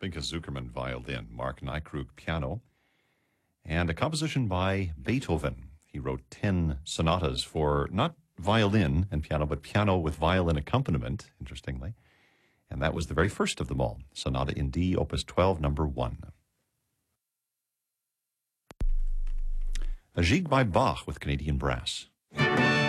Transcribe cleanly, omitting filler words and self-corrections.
Binka Zuckerman, violin. Mark Nykrug, piano. And a composition by Beethoven. He wrote 10 sonatas for not violin and piano, but piano with violin accompaniment, interestingly. And that was the very first of them all, Sonata in D, Opus 12, number 1. A Gigue by Bach with Canadian Brass.